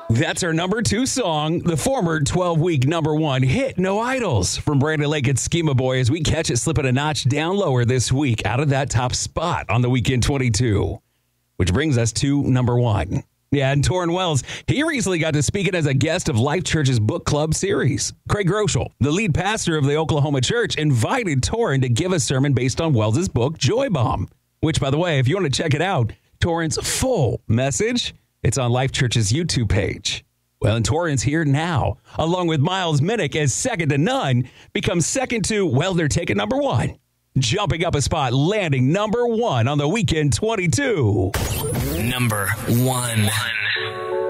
That's our number 2 song, the former 12-week number 1 hit, No Idols, from Brandon Lake and Schema Boy, as we catch it slipping a notch down lower this week out of that top spot on the Weekend 22. Which brings us to number 1. Yeah, and Torrin Wells, he recently got to speaking as a guest of Life Church's book club series. Craig Groeschel, the lead pastor of the Oklahoma church, invited Torrin to give a sermon based on Wells' book, Joy Bomb. Which, by the way, if you want to check it out, Torrin's full message, it's on Life Church's YouTube page. Well, and Torrin's here now, along with Miles Minnick as second to none, becomes second to, well, they're taking number 1. Jumping up a spot, landing number 1 on the Weekend 22. Number 1.